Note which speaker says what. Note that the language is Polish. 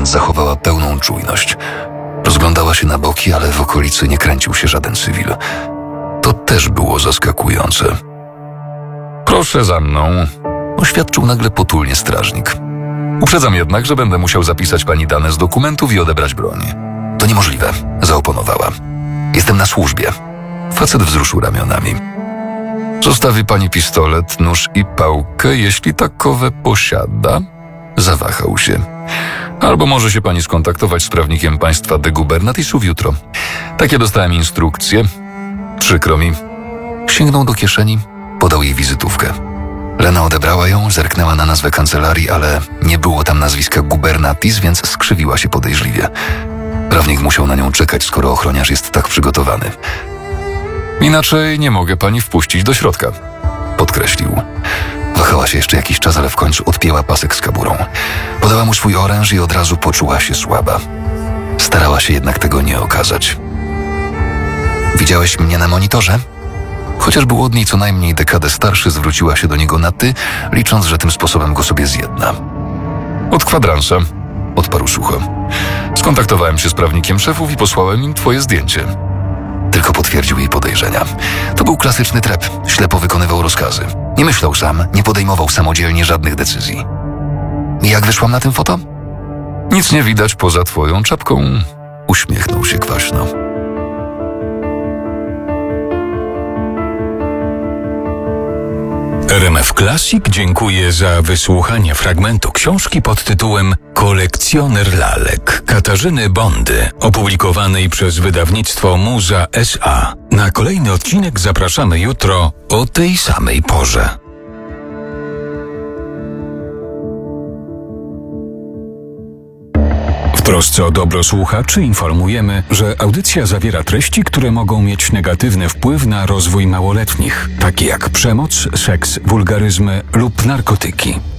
Speaker 1: więc zachowała pełną czujność. Rozglądała się na boki, ale w okolicy nie kręcił się żaden cywil. To też było zaskakujące. Proszę za mną, oświadczył nagle potulnie strażnik. Uprzedzam jednak, że będę musiał zapisać pani dane z dokumentów i odebrać broń. To niemożliwe, zaoponowała. Jestem na służbie. Facet wzruszył ramionami. Zostawi pani pistolet, nóż i pałkę, jeśli takowe posiada. Zawahał się. Albo może się pani skontaktować z prawnikiem państwa de Gubernatisów jutro. Takie dostałem instrukcje. Przykro mi. Sięgnął do kieszeni, podał jej wizytówkę. Lena odebrała ją, zerknęła na nazwę kancelarii, ale nie było tam nazwiska Gubernatis, więc skrzywiła się podejrzliwie. Prawnik musiał na nią czekać, skoro ochroniarz jest tak przygotowany. Inaczej nie mogę pani wpuścić do środka, podkreślił. Wahała się jeszcze jakiś czas, ale w końcu odpięła pasek z kaburą. Podała mu swój oręż i od razu poczuła się słaba. Starała się jednak tego nie okazać. Widziałeś mnie na monitorze? Chociaż był od niej co najmniej dekadę starszy, zwróciła się do niego na ty, licząc, że tym sposobem go sobie zjedna. Od kwadransa, odparł sucho. Skontaktowałem się z prawnikiem szefów i posłałem im twoje zdjęcie. Tylko potwierdził jej podejrzenia. To był klasyczny trep, ślepo wykonywał rozkazy. Nie myślał sam, nie podejmował samodzielnie żadnych decyzji. I jak wyszłam na tym foto? Nic nie widać poza twoją czapką, uśmiechnął się kwaśno.
Speaker 2: RMF Classic dziękuję za wysłuchanie fragmentu książki pod tytułem Kolekcjoner lalek Katarzyny Bondy, opublikowanej przez wydawnictwo Muza S.A. Na kolejny odcinek zapraszamy jutro o tej samej porze. W trosce o dobro słuchaczy informujemy, że audycja zawiera treści, które mogą mieć negatywny wpływ na rozwój małoletnich, takie jak przemoc, seks, wulgaryzmy lub narkotyki.